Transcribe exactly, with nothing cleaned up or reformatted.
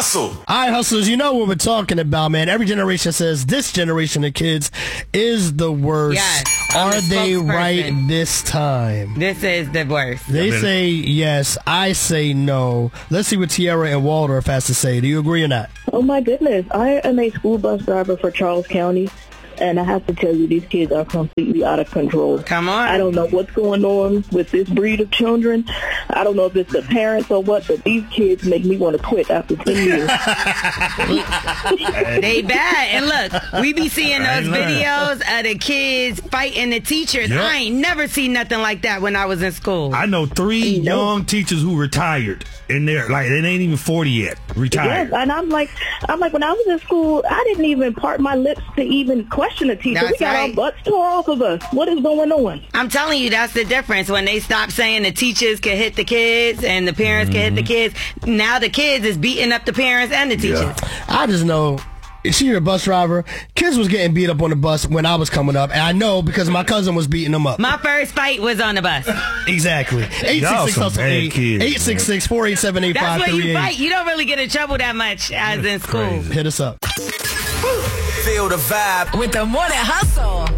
Hustle. All right, hustlers, you know what we're talking about, man. Every generation says this generation of kids is the worst. Yes, Are the they spokesperson. right this time? This is the worst. They say yes. I say no. Let's see what Tiara and Waldorf has to say. Do you agree or not? Oh, my goodness. I am a school bus driver for Charles County, and I have to tell you, these kids are completely out of control. Come on. I don't know what's going on with this breed of children. I don't know if it's the parents or what, but these kids make me want to quit after ten years. They bad. And look, we be seeing I those know. videos of the kids fighting the teachers. Yep. I ain't never seen nothing like that when I was in school. I know three You know. young teachers who retired, and they're like, they ain't even forty yet. Retired. Yes, and I'm like, I'm like, when I was in school, I didn't even part my lips to even question a teacher. That's we got right. our butts tore off of us. What is going on? I'm telling you, that's the difference. When they stop saying the teachers can hit the kids and the parents can hit the kids, now the kids is beating up the parents and the teachers. I just know. She's a bus driver. Kids was getting beat up on the bus when I was coming up, and I know because my cousin was beating them up. My first fight was on the bus. Exactly. eight Y'all six six some hustle bad eight kids, eight six six, four eight seven, eight That's five where three you eight. fight. You don't really get in trouble that much as in school. crazy. Hit us up. Feel the vibe with the Morning Hustle.